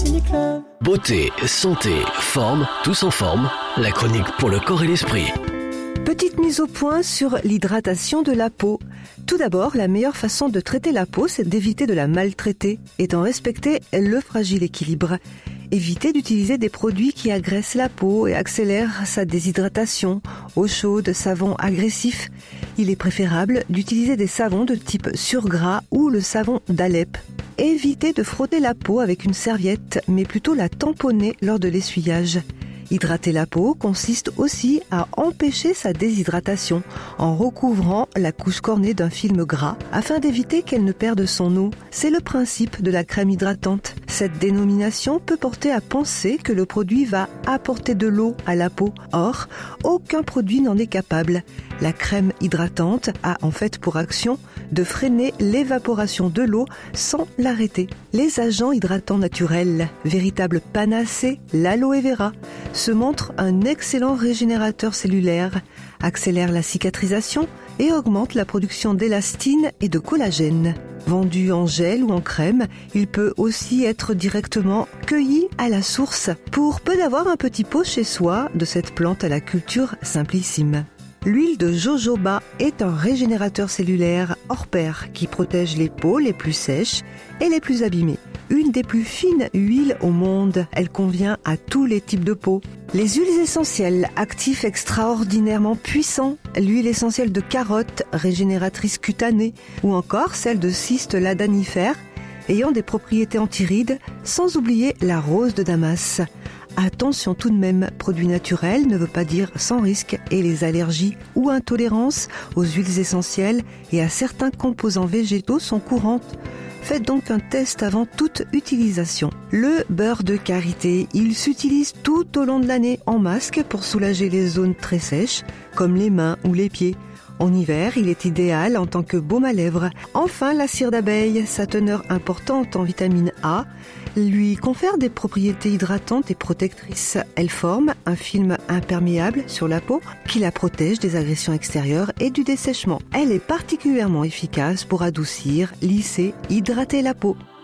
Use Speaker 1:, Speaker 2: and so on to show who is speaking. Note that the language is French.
Speaker 1: Ciné-Club.
Speaker 2: Beauté, santé, forme, tous en forme. La chronique pour le corps et l'esprit.
Speaker 3: Petite mise au point sur l'hydratation de la peau. Tout d'abord, la meilleure façon de traiter la peau, c'est d'éviter de la maltraiter et d'en respecter le fragile équilibre. Évitez d'utiliser des produits qui agressent la peau et accélèrent sa déshydratation. Eau chaude, savon agressif. Il est préférable d'utiliser des savons de type surgras ou le savon d'Alep. Évitez de frotter la peau avec une serviette, mais plutôt la tamponner lors de l'essuyage. Hydrater la peau consiste aussi à empêcher sa déshydratation en recouvrant la couche cornée d'un film gras afin d'éviter qu'elle ne perde son eau. C'est le principe de la crème hydratante. Cette dénomination peut porter à penser que le produit va apporter de l'eau à la peau. Or, aucun produit n'en est capable. La crème hydratante a en fait pour action de freiner l'évaporation de l'eau sans l'arrêter. Les agents hydratants naturels, véritable panacée, l'aloe vera, se montre un excellent régénérateur cellulaire, accélère la cicatrisation et augmente la production d'élastine et de collagène. Vendu en gel ou en crème, il peut aussi être directement cueilli à la source pour peu d'avoir un petit pot chez soi de cette plante à la culture simplissime. L'huile de jojoba est un régénérateur cellulaire hors pair qui protège les peaux les plus sèches et les plus abîmées. Une des plus fines huiles au monde, elle convient à tous les types de peau. Les huiles essentielles, actifs extraordinairement puissants, l'huile essentielle de carotte, régénératrice cutanée, ou encore celle de cyste ladanifère, ayant des propriétés antirides, sans oublier la rose de Damas. Attention tout de même, produit naturel ne veut pas dire sans risque et les allergies ou intolérances aux huiles essentielles et à certains composants végétaux sont courantes. Faites donc un test avant toute utilisation. Le beurre de karité, il s'utilise tout au long de l'année en masque pour soulager les zones très sèches, comme les mains ou les pieds. En hiver, il est idéal en tant que baume à lèvres. Enfin, la cire d'abeille, sa teneur importante en vitamine A, lui confère des propriétés hydratantes et protectrices. Elle forme un film imperméable sur la peau qui la protège des agressions extérieures et du dessèchement. Elle est particulièrement efficace pour adoucir, lisser, hydrater la peau.